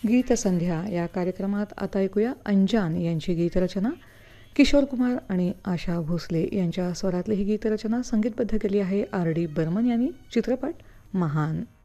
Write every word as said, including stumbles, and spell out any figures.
गीतसंध्या या कार्यक्रमात आता ऐकूया अंजान यांची गीतरचना. किशोर कुमार आणि आशा भोसले यांच्या स्वरातली ही गीतरचना संगीतबद्ध केली आहे आर डी बर्मन यांनी. चित्रपट महान.